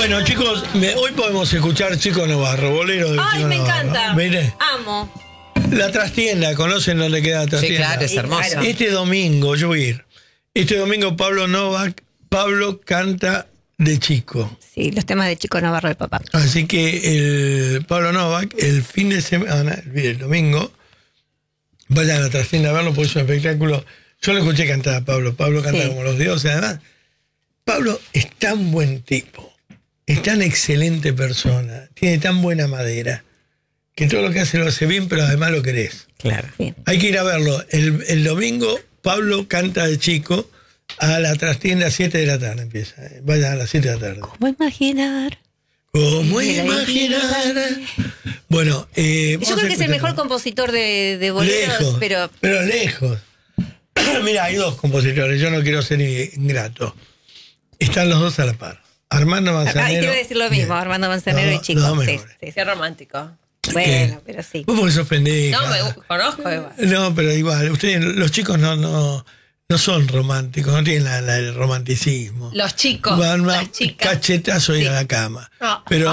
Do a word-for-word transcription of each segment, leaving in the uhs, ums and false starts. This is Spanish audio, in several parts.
Bueno, chicos, me, hoy podemos escuchar Chico Novarro, bolero de Ay, Chico me Novarro. encanta. Mire, Amo. La Trastienda, ¿conocen dónde queda la Sí, Trastienda? claro, es hermosa. Este domingo, yo voy a ir. Este domingo Pablo Novak, Pablo canta de Chico. Sí, los temas de Chico Novarro del papá. Así que el Pablo Novak, el fin de semana, el, el domingo, vayan a la Trastienda a verlo porque es un espectáculo. Yo lo escuché cantar a Pablo. Pablo canta Sí. como los dioses. Además, Pablo es tan buen tipo, es tan excelente persona, tiene tan buena madera, que todo lo que hace lo hace bien, pero además lo querés. Claro. Sí. Hay que ir a verlo. El, el domingo, Pablo canta de Chico a la Trastienda a siete de la tarde empieza. eh. Vayan a las siete de la tarde. ¿Cómo imaginar? ¿Cómo De la imaginar? Bueno, eh, Yo creo que es el mejor compositor de, de boleros, lejos, pero pero lejos. Mira, hay dos compositores, yo no quiero ser ingrato. Están los dos a la par. Armando Manzanero. Ay, te iba a decir lo mismo, bien. Armando Manzanero Los- y Chico. los dos Sí, mejores. sí, sí. Qué romántico. Bueno, pero sí. Vos porque sos pendeja. No, me conozco igual. No, pero igual, ustedes, los chicos no, no, no son románticos, no tienen la- la- el romanticismo. Los chicos, Van más las chicas. cachetazo y a la cama. No. Pero,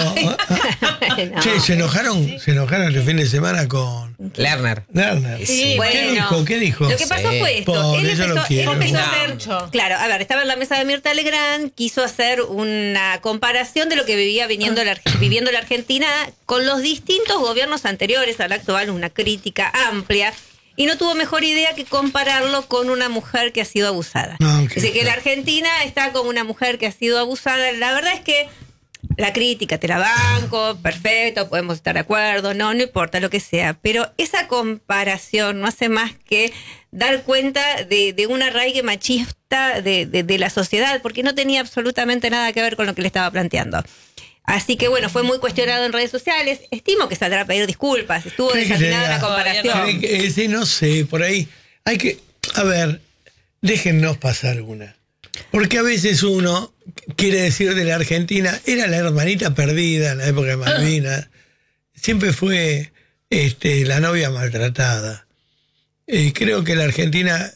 No. che, se enojaron, se enojaron el fin de semana con Lerner. Lerner. Sí, ¿Qué bueno. dijo? ¿Qué dijo? Lo que pasó Sí. fue esto. Pobre, él yo empezó, lo quiero. él empezó a No. hacer. Mucho. Claro, a ver, estaba en la mesa de Mirta Legrand, quiso hacer una comparación de lo que vivía viniendo la, Arge- viviendo la Argentina con los distintos gobiernos anteriores al actual, una crítica amplia. Y no tuvo mejor idea que compararlo con una mujer que ha sido abusada. No, ok, Dice que claro. la Argentina está como una mujer que ha sido abusada. La verdad es que la crítica, te la banco, perfecto, podemos estar de acuerdo, no, no importa lo que sea. Pero esa comparación no hace más que dar cuenta de, de un arraigue machista de, de, de la sociedad, porque no tenía absolutamente nada que ver con lo que le estaba planteando. Así que bueno, fue muy cuestionado en redes sociales. Estimo que saldrá a pedir disculpas. Estuvo ¿Cree que desafinada se la diga? comparación. ¿Cree que- eh, sí, no sé, por ahí. Hay que. A ver, déjennos pasar una. Porque a veces uno quiere decir de la Argentina, era la hermanita perdida en la época de Malvinas. Siempre fue este, la novia maltratada. Eh, creo que la Argentina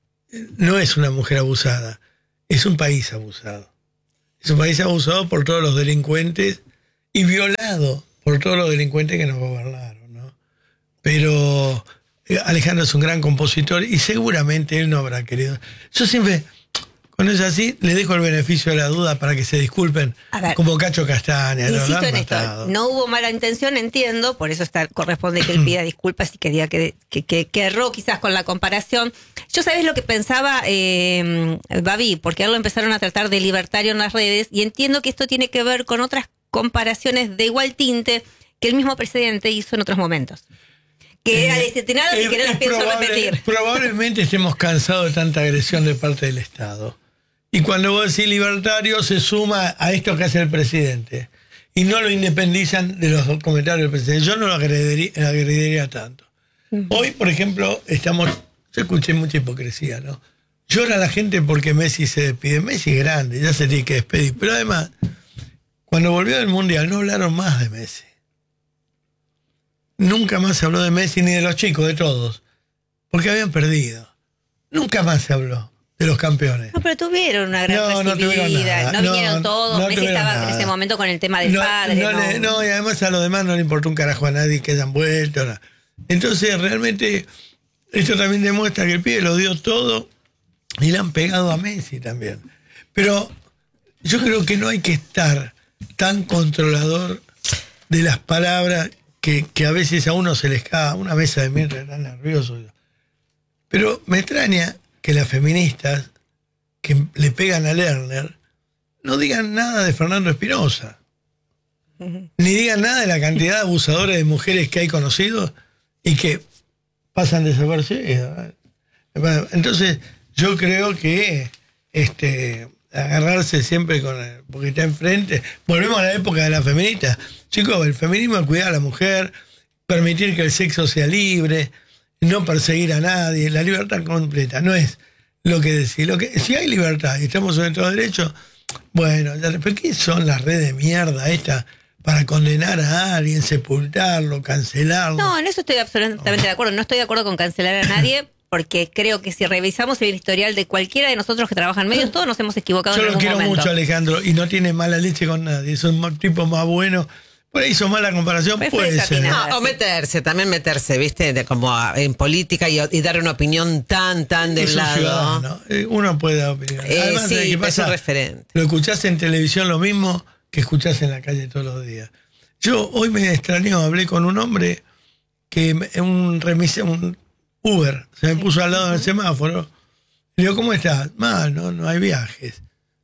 no es una mujer abusada, es un país abusado. Es un país abusado por todos los delincuentes y violado por todos los delincuentes que nos gobernaron, ¿no? Pero eh, Alejandro es un gran compositor y seguramente él no habrá querido. Yo siempre, cuando es así, le dejo el beneficio de la duda para que se disculpen, A ver, como Cacho Castaña. lo Insisto han en esto, matado. no hubo mala intención, entiendo, por eso está, corresponde que él pida disculpas y quería que, que, que, que erró quizás con la comparación. Yo sabés lo que pensaba eh, Babi, porque a él lo empezaron a tratar de libertario en las redes y entiendo que esto tiene que ver con otras comparaciones de igual tinte que el mismo presidente hizo en otros momentos. Que era desatinado y Es- que no las es pienso probable- repetir. Probablemente estemos cansados de tanta agresión de parte del Estado. Y cuando vos decís libertario, se suma a esto que hace el presidente. Y no lo independizan de los comentarios del presidente. Yo no lo agrediría, agrediría tanto. Hoy, por ejemplo, estamos... Yo escuché mucha hipocresía, ¿no? Llora la gente porque Messi se despide. Messi es grande, ya se tiene que despedir. Pero además, cuando volvió del Mundial, no hablaron más de Messi. Nunca más se habló de Messi ni de los chicos, de todos. Porque habían perdido. Nunca más se habló de los campeones. No, pero tuvieron una gran No, no tuvieron recibida. nada. No, No, vinieron todos. no Messi tuvieron estaba nada. en ese momento con el tema del no, padre. no, No, le- no, y además a los demás no le importó un carajo a nadie que hayan vuelto. Nada. Entonces, realmente, esto también demuestra que el pibe lo dio todo y le han pegado a Messi también. Pero yo creo que no hay que estar tan controlador de las palabras que, que a veces a uno se les cae una mesa de mierda tan nervioso. Pero me extraña que las feministas que le pegan a Lerner no digan nada de Fernando Espinosa. Ni digan nada de la cantidad de abusadores de mujeres que hay conocidos y que pasan desapercibidos. Entonces, yo creo que este agarrarse siempre con el, porque está enfrente. Volvemos a la época de la feminista. Chicos, el feminismo es cuidar a la mujer, permitir que el sexo sea libre, no perseguir a nadie, la libertad completa. No es lo que decir. Lo que, si hay libertad y estamos en todo derecho, bueno, ya, pero ¿qué son las redes de mierda estas para condenar a alguien, sepultarlo, cancelarlo? No, en eso estoy absolutamente de acuerdo. No estoy de acuerdo con cancelar a nadie. porque creo que si revisamos el historial de cualquiera de nosotros que trabajan en medios, todos nos hemos equivocado Yo en lo algún quiero momento. mucho, Alejandro, y no tiene mala leche con nadie. Es un tipo más bueno. Por ahí hizo mala comparación, Pues puede fue ser. desatinado. No, o meterse, también meterse, ¿viste? De, como a- en política y, y dar una opinión tan, tan del Es un lado. ciudadano. Eh, Uno puede dar opinión. Eh, Además, sí, ¿sabes qué pero es pasa? un referente. Lo escuchás en televisión lo mismo que escuchás en la calle todos los días. Yo hoy me extrañó, hablé con un hombre que me- un remis, un Uber, se me puso al lado del semáforo. Le digo, ¿cómo estás? Mal, no, no hay viajes.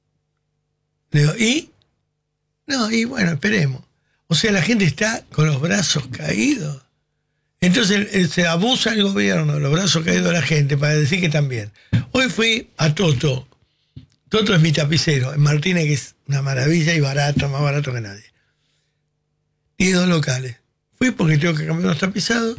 Le digo, ¿y? No, y bueno, esperemos. O sea, la gente está con los brazos caídos. Entonces eh, se abusa el gobierno de los brazos caídos de la gente para decir que también. Hoy fui a Toto. Toto es mi tapicero, en Martínez, que es una maravilla y barato, más barato que nadie. Y dos locales. Fui porque tengo que cambiar los tapizados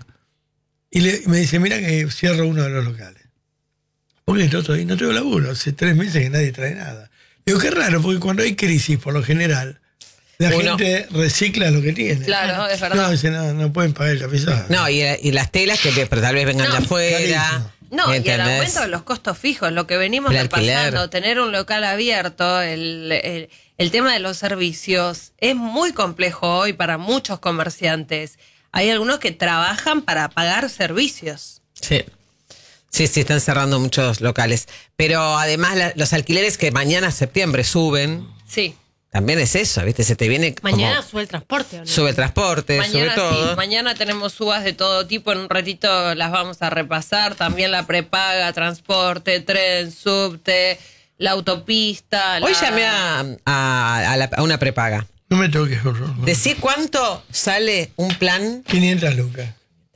y le- me dice, mira que cierro uno de los locales. ¿Por qué, Toto? Y no tengo laburo, hace tres meses que nadie trae nada. Digo, qué raro, porque cuando hay crisis, por lo general, la Uno- gente recicla lo que tiene. Claro, es verdad. No, dice, no, no pueden pagar el tapizado. No, y, y las telas que pero tal vez vengan No, de afuera. carísimo. No, y el ¿entendés? aumento de los costos fijos, lo que venimos El alquiler. repasando, tener un local abierto, el, el, el tema de los servicios, es muy complejo hoy para muchos comerciantes. Hay algunos que trabajan para pagar servicios. Sí. Sí, sí, están cerrando muchos locales. Pero además la- los alquileres que mañana, septiembre, suben, Sí. también es eso, ¿viste? Se te viene como- Mañana sube el transporte, ¿o no? sube el transporte, sube Mañana todo. sí, mañana tenemos subas de todo tipo, en un ratito las vamos a repasar, también la prepaga, transporte, tren, subte, la autopista. Hoy la- llamé a, a- a la- a una prepaga. No me toques, por favor. Decí cuánto sale un plan quinientas lucas.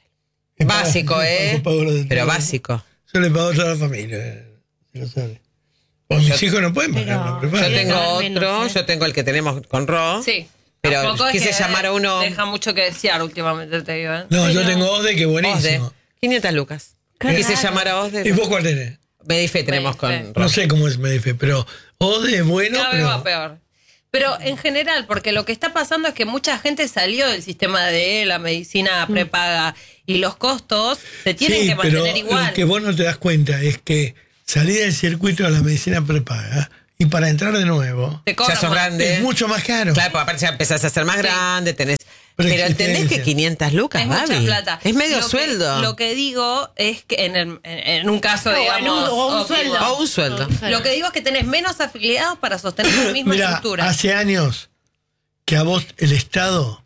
Que paga- básico, pago- ¿eh? pago lo de Pero todo. básico. Yo le pago a toda la familia, eh, si lo sabe. O mis hijos no pueden pagar Pero- una Yo prepaga. Sí, tengo ganar otro, menos, ¿eh? yo tengo el que tenemos con Ro. Sí. Pero Tampoco es quise que llamar a uno. Deja mucho que desear últimamente, te digo. ¿eh? No, yo Pero- tengo OSDE, que Osde, buenísimo. quinientas lucas. Claro. Quise llamar a ¿Y Osde. vos cuál tenés? Medife tenemos Medife. con Ro. No sé cómo es Medife, pero OSDE es bueno, Cada vez va pero... peor. Pero en general, porque lo que está pasando es que mucha gente salió del sistema de la medicina prepaga y los costos se tienen Sí, que pero mantener igual. lo que vos no te das cuenta es que salir del circuito de la medicina prepaga y para entrar de nuevo Te cobran Ya sos más. grande. es mucho más caro. Claro, porque aparte ya empezás a ser más grande, tenés. Pero Pero entendés existencia. que quinientas lucas, Es mucha Babi. plata. Es medio Lo que- sueldo. lo que digo es que en, el- en- en un caso, O en digamos. un- o un óptimo, sueldo. O un sueldo. Claro. Lo que digo es que tenés menos afiliados para sostener la misma Mira, estructura. hace años que a vos el Estado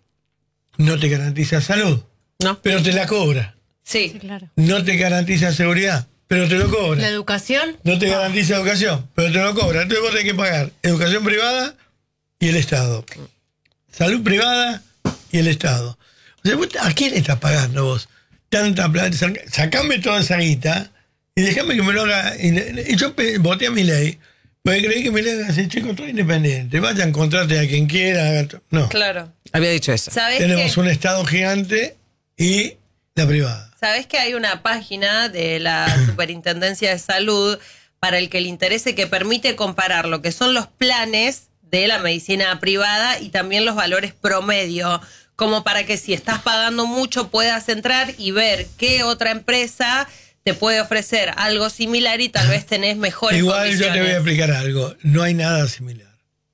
no te garantiza salud, No. pero te la cobra. Sí. Sí, claro. No te garantiza seguridad, pero te lo La cobra. educación. No te garantiza educación, pero te lo cobra. Entonces vos tenés que pagar educación privada y el Estado. Salud privada y el Estado. O sea, vos, ¿a quién le estás pagando vos tanta plata? Sac- Sacame toda esa guita y déjame que me lo haga. Y y yo pe- voté a mi ley, porque creí que mi ley iba a decir, chicos, todo independiente. Vayan, contrate a quien quiera. haga to-". No. Claro. Había dicho eso. ¿Sabés Tenemos que, un Estado gigante y la privada. ¿Sabés que hay una página de la Superintendencia de Salud para el que le interese que permite comparar lo que son los planes de la medicina privada y también los valores promedio, como para que si estás pagando mucho puedas entrar y ver qué otra empresa te puede ofrecer algo similar y tal vez tenés mejores Igual yo condiciones. te voy a explicar algo. No hay nada similar.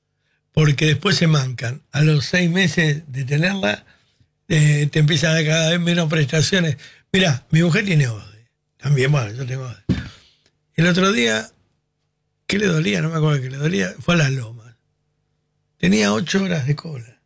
Porque después se mancan. A los seis meses de tenerla, eh, te empiezan a dar cada vez menos prestaciones. Mirá, mi mujer tiene OSDE. También, bueno, yo tengo OSDE. El otro día, ¿qué le dolía? No me acuerdo qué le dolía. Fue a las lomas. Tenía ocho horas de cola.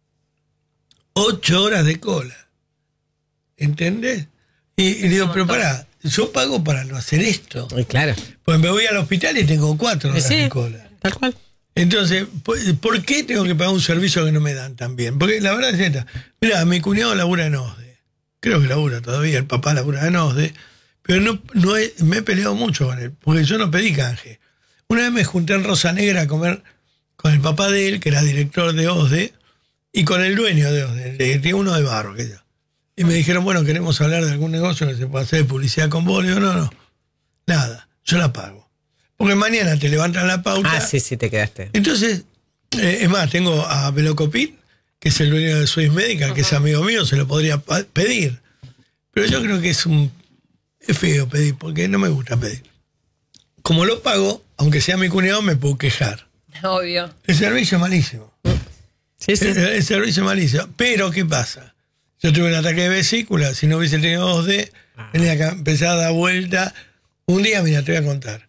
Ocho horas de cola. ¿Entendés? Y, y le digo, pero pará, yo pago para no hacer esto. Y claro. Pues me voy al hospital y tengo cuatro horas Sí, de cola. tal cual. Entonces, ¿por por qué tengo que pagar un servicio que no me dan tan bien? Porque la verdad es esta. Mira, mi cuñado labura en OSDE. Creo que labura todavía, el papá labura en OSDE. Pero no, no he- me he peleado mucho con él, porque yo no pedí canje. Una vez me junté en Rosa Negra a comer con el papá de él, que era director de OSDE, y con el dueño de OSDE, que tiene uno de barro, que ya. Y me dijeron, bueno, queremos hablar de algún negocio que se pueda hacer de publicidad con vos. Le digo, no, no, nada, yo la pago. Porque mañana te levantan la pauta. Ah, sí, sí, te quedaste. Entonces, eh, es más, tengo a Velocopin, que es el dueño de Swiss Medical, que es amigo mío, se lo podría pa- pedir. Pero yo creo que es un es feo pedir, porque no me gusta pedir. Como lo pago, aunque sea mi cuñado, me puedo quejar. Obvio. El servicio es malísimo. Sí, sí. El, el servicio es malísimo. Pero, ¿qué pasa? Yo tuve un ataque de vesícula, si no hubiese tenido dos D, tenía que empezar a dar vuelta. Un día, mira, te voy a contar.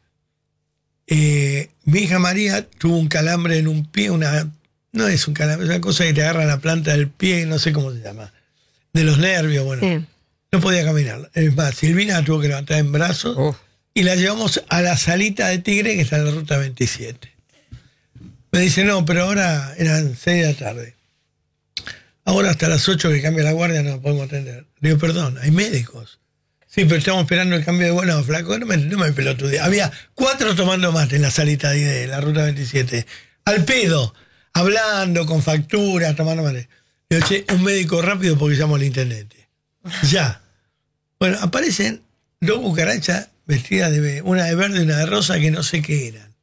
Eh, mi hija María tuvo un calambre en un pie, una no es un calambre, es una cosa que te agarra la planta del pie, no sé cómo se llama, de los nervios, bueno. Sí. No podía caminar. Es más, Silvina tuvo que levantar en brazos Uf. y la llevamos a la salita de Tigre, que está en la ruta veintisiete. Me dice, no, pero ahora eran seis de la tarde. Ahora hasta las ocho que cambia la guardia no podemos atender. Le digo, perdón, hay médicos. Sí, pero estamos esperando el cambio de guardia. No, flaco, no me, no me pelotude. Había cuatro tomando mate en la salita de la ruta veintisiete. Al pedo, hablando, con facturas, tomando mate. Le digo, che, un médico rápido porque llamo al intendente. Ya. Bueno, aparecen dos cucarachas vestidas de una de verde y una de rosa que no sé qué eran.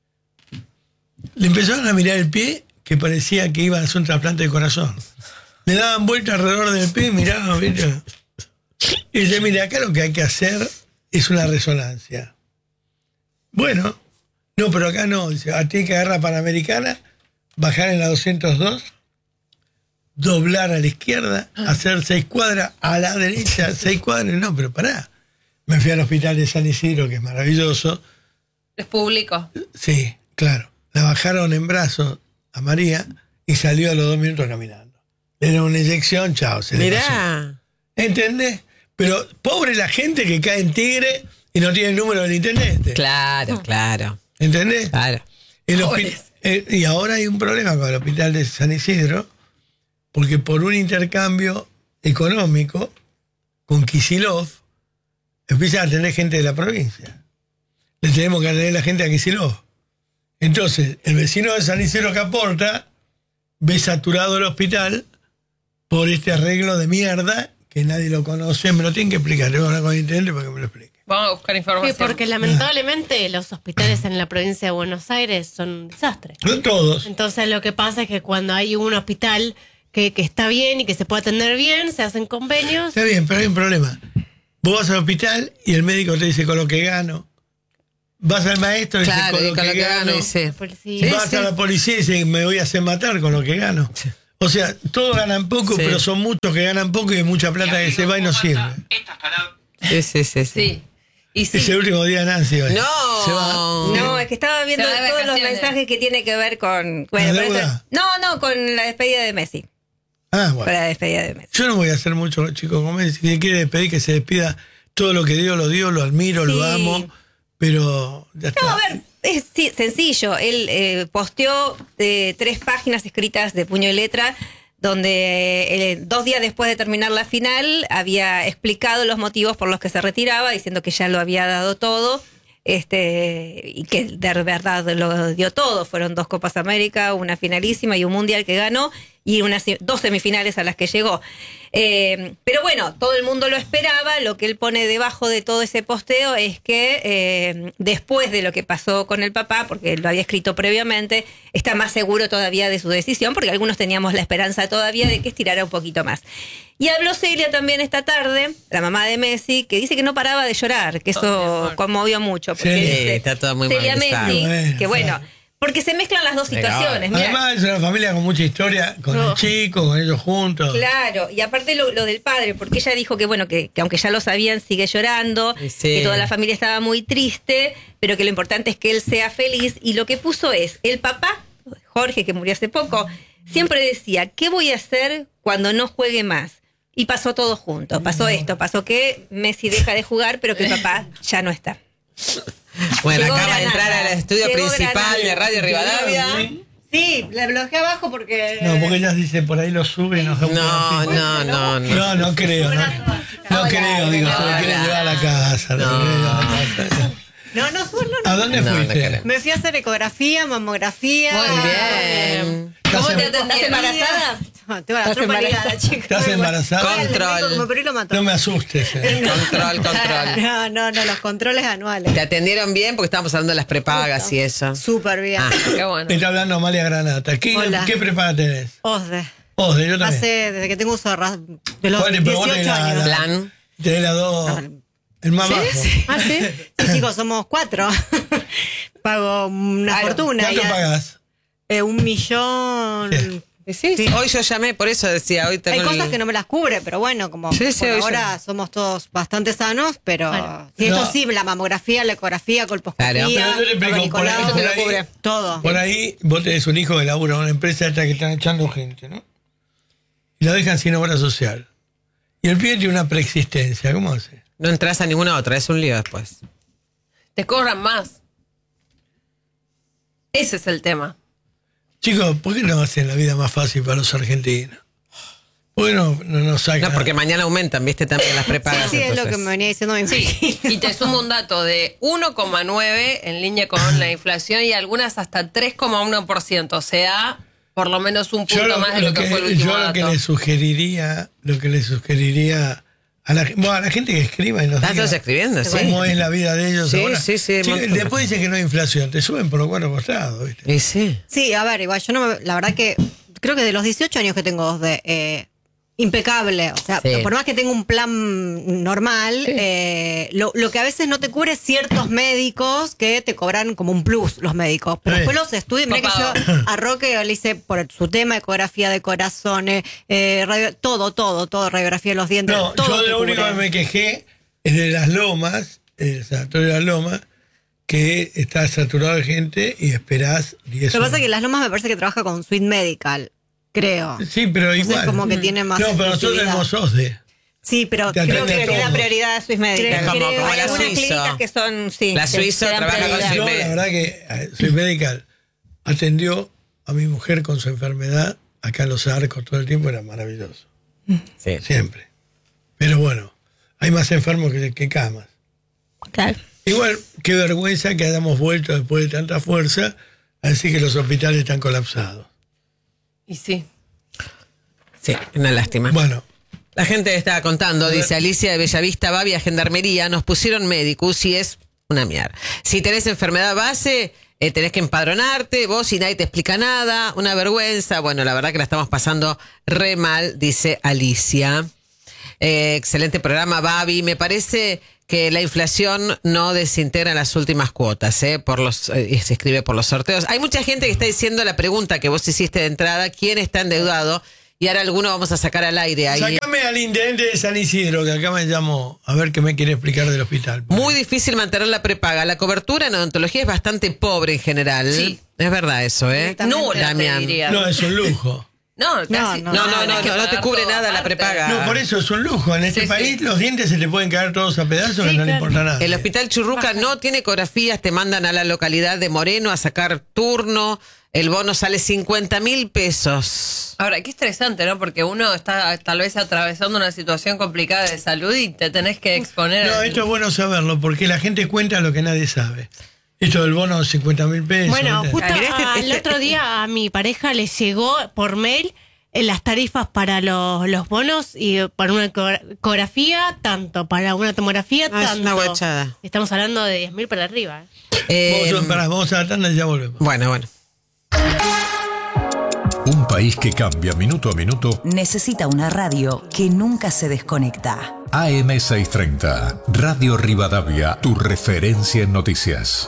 Le empezaron a mirar el pie que parecía que iban a hacer un trasplante de corazón. Le daban vuelta alrededor del pie y miraban, ¿viste? Y dice, mire, acá lo que hay que hacer es una resonancia. Bueno, no, pero acá no. Dice, a ti que agarrar Panamericana, bajar en la doscientos dos, doblar a la izquierda, hacer seis cuadras, a la derecha, seis cuadras. No, pero pará. Me fui al hospital de San Isidro, que es maravilloso. Es público. Sí, claro. La bajaron en brazos a María y salió a los dos minutos caminando. Le dieron una inyección, chao, se le pasó. Mirá. ¿Entendés? Pero pobre la gente que cae en Tigre y no tiene el número del intendente. Claro, claro. ¿Entendés? Claro. El hospi- Pobres. eh, y ahora hay un problema con el hospital de San Isidro, porque por un intercambio económico con Kicillof, empiezan a tener gente de la provincia. Le tenemos que atender la gente a Kicillof. Entonces, el vecino de San Isidro que aporta ve saturado el hospital por este arreglo de mierda que nadie lo conoce. Me lo tienen que explicar. Le voy a hablar con el intendente para que me lo explique. Vamos a buscar Sí, información. porque lamentablemente los hospitales en la provincia de Buenos Aires son un desastre. No todos. Entonces lo que pasa es que cuando hay un hospital que, que está bien y que se puede atender bien, se hacen convenios. Está bien, pero hay un problema. Vos vas al hospital y el médico te dice con lo que gano. Vas al maestro y Claro, dice y con lo con que, lo que gano. gano, dice. Policía. Vas a la policía y dice me voy a hacer matar con lo que gano. O sea, todos ganan poco, Sí. pero son muchos que ganan poco y hay mucha plata que se va y no sirve. Sí, sí, sí. sí. Sí. Y sí. Es el último día de Nancy hoy. No. Se va. No, es que estaba viendo Se va de todos los vacaciones. mensajes que tiene que ver con. Bueno, ¿La con deuda? esto- no, no, con la despedida de Messi. Ah, Con bueno. la despedida de Messi. Yo no voy a hacer mucho, chicos. Como si me quiere despedir, que se despida. Todo lo que dio, lo dio, lo admiro, Sí. lo amo. Pero ya está. No, a ver, es sí, sencillo. Él eh, posteó eh, tres páginas escritas de puño y letra, donde eh, dos días después de terminar la final había explicado los motivos por los que se retiraba, diciendo que ya lo había dado todo. Este, y que de verdad lo dio todo. Fueron dos Copas América, una finalísima y un mundial que ganó, y unas dos semifinales a las que llegó. Eh, pero bueno, todo el mundo lo esperaba. Lo que él pone debajo de todo ese posteo es que eh, después de lo que pasó con el papá, porque lo había escrito previamente, está más seguro todavía de su decisión, porque algunos teníamos la esperanza todavía de que estirara un poquito más. Y habló Celia también esta tarde, la mamá de Messi, que dice que no paraba de llorar, que eso conmovió mucho. Porque Sí, dice, está todo muy Celia movilizado. Messi, Bueno, que bueno, claro. porque se mezclan las dos Pero, situaciones. Mirá. Además, es una familia con mucha historia, con No. el chico, con ellos juntos. Claro, y aparte lo, lo del padre, porque ella dijo que bueno, que, que aunque ya lo sabían, sigue llorando, Y sí. que toda la familia estaba muy triste, pero que lo importante es que él sea feliz. Y lo que puso es, el papá, Jorge, que murió hace poco, siempre decía, ¿qué voy a hacer cuando no juegue más? Y pasó todo junto, pasó esto, pasó que Messi deja de jugar, pero que el papá ya no está. Bueno, Llegó acaba de Granada. entrar al estudio Llegó principal Granada. de Radio Rivadavia. Sí, la bloqueé abajo porque... No, porque ella dice por ahí lo sube y nos da un No, pedacito. no, no, no. No, no creo, no, no Hola, creo, digo, se lo hola. quieren llevar a la casa. lo No. quieren llevar a la casa. No, no, solo no. ¿A dónde No, no fuiste? creo. Me fui a hacer ecografía, mamografía. Muy eh, bien. ¿Estás, ¿Cómo te em- estás embarazada? No, tengo la ¿Estás trompa ligada, embarazada? chicos. ¿Estás embarazada? Control. Me operé y lo mató. No me asustes. eh. Control, control. No, no, no, los controles anuales. ¿Te atendieron bien? Porque estábamos hablando de las prepagas y eso. Súper bien. Ah. Qué bueno. Me está hablando Amalia Granata. ¿Qué, Hola. ¿qué prepaga tenés? Osde. Oh, de yo también. Hace, desde que tengo uso de ra- de los Bueno, pero vos dieciocho tenés la- años. la- Plan. Tenés las dos. El más bajo. ¿Ah, sí? Sí, chicos, somos cuatro. Pago una Claro. fortuna. ¿Cuánto y a- pagás? eh, un millón. Sí. Sí, sí. Hoy yo llamé, por eso decía, hoy tengo Hay cosas el- que no me las cubre, pero bueno, como Sí, sí, por hoy ahora yo- somos todos bastante sanos, pero Claro. sí, esto No. sí, la mamografía, la ecografía, colposcopía, Claro. Pero yo le explico, por ahí- Nicolau, por ahí- cubre todo. Por ahí vos tenés un hijo que labura en una empresa esta que están echando gente, ¿no? Y lo dejan sin obra social. Y el pibe tiene una preexistencia, ¿cómo hace? No entras a ninguna otra, es un lío después. Te cobran más. Ese es el tema. Chicos, ¿por qué no hacen la vida más fácil para los argentinos? ¿Por qué no, no nos sacan? No, porque mañana aumentan, viste, también las Sí, prepagas. sí, es lo entonces. que me venía diciendo mi Sí, y te sumo un dato de uno coma nueve en línea con la inflación y algunas hasta tres coma uno por ciento. O sea, por lo menos un punto Yo lo, más de lo, lo que, que, fue el último yo lo dato. que le sugeriría, lo que le sugeriría a la, bueno, a la gente que escriba y nos ¿Estás diga todos escribiendo? Sí. cómo es la vida de ellos Sí, ahora. sí, sí, Chicos, montón. después dicen que no hay inflación, te suben por los cuatro costados, ¿viste? Y sí. Sí, a ver, igual yo no me, la verdad que creo que de los dieciocho años que tengo de eh, impecable, o sea, Sí. por más que tenga un plan normal, eh, lo, lo que a veces no te cubre es ciertos médicos que te cobran como un plus los médicos, pero Sí. después los estudios, mira que yo Copado. a Roque le hice por su tema ecografía de corazones, eh, radio- todo, todo, todo, radiografía de los dientes, No, todo yo te lo único cubre. que me quejé es de las lomas, el sanatorio de las lomas, que está saturado de gente y esperás diez Lo que pasa horas. es que Las Lomas me parece que trabaja con Suite Medical, creo. Sí, pero Entonces, igual. como que tiene más No, pero nosotros exclusividad. tenemos O S D E. Sí, pero Te creo atiende que a Que todos. la prioridad de Swiss Medical. Es como- Creo, como hay la algunas Suizo. clínicas que son, sí. La que Suizo te dan trabaja con prioridad. Swiss Yo, Medical. la verdad que eh, soy medical. Atendió a mi mujer con su enfermedad acá en Los Arcos todo el tiempo, era maravilloso. Sí. Siempre. Pero bueno, hay más enfermos que, que camas. Claro. Igual, qué vergüenza que hayamos vuelto después de tanta fuerza a decir que los hospitales están colapsados. Y sí. Sí, una lástima. Bueno, La gente estaba contando, dice Alicia de Bellavista, Babi a Gendarmería, nos pusieron Medicus y es una mierda. Si tenés enfermedad base, eh, tenés que empadronarte, vos y nadie te explica nada, una vergüenza. Bueno, la verdad que la estamos pasando re mal, dice Alicia. Eh, excelente programa, Babi. Me parece que la inflación no desintegra las últimas cuotas, ¿eh? Por los, eh, se escribe por los sorteos. Hay mucha gente que está diciendo la pregunta que vos hiciste de entrada, ¿quién está endeudado? Y ahora alguno vamos a sacar al aire ahí. sacame al intendente de San Isidro, que acá me llamó, a ver qué me quiere explicar del hospital. Muy difícil mantener la prepaga. La cobertura en odontología es bastante pobre en general. Sí. Es verdad eso, ¿eh? Directamente. Nula, te Damián. diría. No, es un lujo. No, casi. no, No, no, tenés no, que no, no te pagar cubre todo nada la aparte. prepaga. No, por eso es un lujo. En este Sí, país sí. los dientes se te pueden caer todos a pedazos Sí, y no le claro. importa nada. El hospital Churruca no tiene ecografías, te mandan a la localidad de Moreno a sacar turno. El bono sale cincuenta mil pesos. Ahora, qué estresante, ¿no? Porque uno está tal vez atravesando una situación complicada de salud y te tenés que exponer. No, al- esto es bueno saberlo, porque la gente cuenta lo que nadie sabe. Esto del bono de cincuenta mil pesos. Bueno, ¿viste? justo Ah, mirá, este- el este- otro día a mi pareja le llegó por mail eh, las tarifas para los, los bonos y eh, para una eco- ecografía, tanto para una tomografía, Ah, es tanto. una guachada. Estamos hablando de diez mil para arriba. ¿eh? Eh, Vamos, a- pará, vamos a la tanda y ya volvemos. bueno, bueno. Un país que cambia minuto a minuto. Necesita una radio que nunca se desconecta. A M seiscientos treinta, Radio Rivadavia, tu referencia en noticias.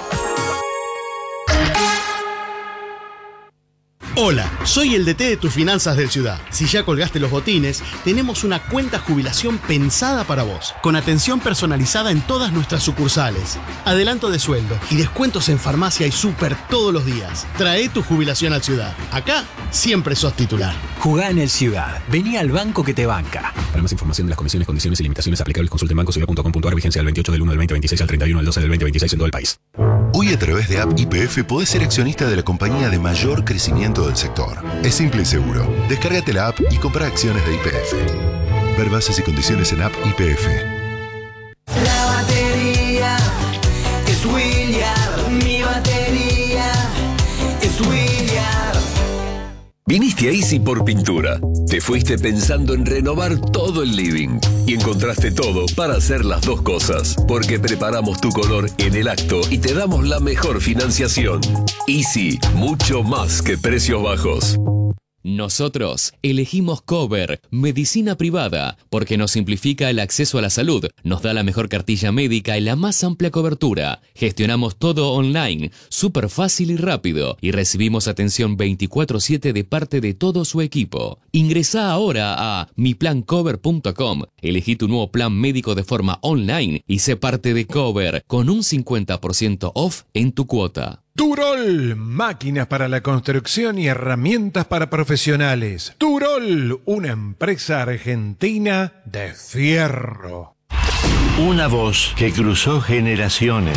Hola, soy el D T de tus finanzas del Ciudad. Si ya colgaste los botines, tenemos una cuenta jubilación pensada para vos, con atención personalizada en todas nuestras sucursales, adelanto de sueldo y descuentos en farmacia y súper todos los días. Trae tu jubilación al Ciudad. Acá siempre sos titular. Jugá en el Ciudad. Vení al banco que te banca. Para más información de las comisiones, condiciones y limitaciones aplicables, consulte en banco ciudad punto com punto a r, vigencia del veintiocho del uno del veinte veintiséis al treinta y uno del doce del veinte veintiséis en todo el país. Hoy a través de App Y P F podés ser accionista de la compañía de mayor crecimiento del sector. Es simple y seguro. Descárgate la app y compra acciones de Y P F. Ver bases y condiciones en App Y P F. La batería es William, mi batería es William. Viniste a Easy por pintura. Te fuiste pensando en renovar todo el living y encontraste todo para hacer las dos cosas, porque preparamos tu color en el acto y te damos la mejor financiación. Easy, mucho más que precios bajos. Nosotros elegimos Cover, medicina privada, porque nos simplifica el acceso a la salud, nos da la mejor cartilla médica y la más amplia cobertura. Gestionamos todo online, súper fácil y rápido, y recibimos atención veinticuatro siete de parte de todo su equipo. Ingresá ahora a mi plan cover punto com, elegí tu nuevo plan médico de forma online y sé parte de Cover con un cincuenta por ciento off en tu cuota. Turol, máquinas para la construcción y herramientas para profesionales. Turol, una empresa argentina de fierro. Una voz que cruzó generaciones.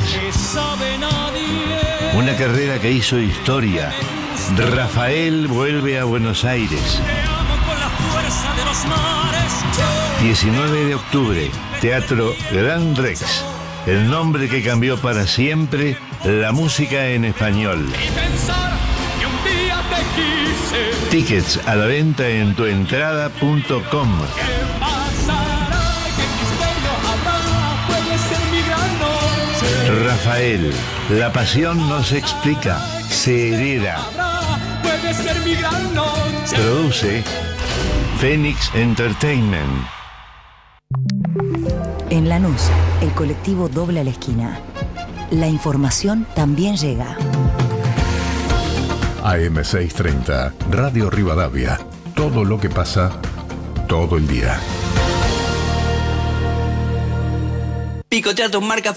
Una carrera que hizo historia. Rafael vuelve a Buenos Aires. diecinueve de octubre, Teatro Gran Rex. El nombre que cambió para siempre la música en español. Tickets a la venta en tuentrada punto com. Rafael, la pasión no se explica, se hereda. Produce Phoenix Entertainment. En Lanús, el colectivo dobla la esquina. La información también llega. A M seiscientos treinta, Radio Rivadavia. Todo lo que pasa, todo el día. Picotea tus marcas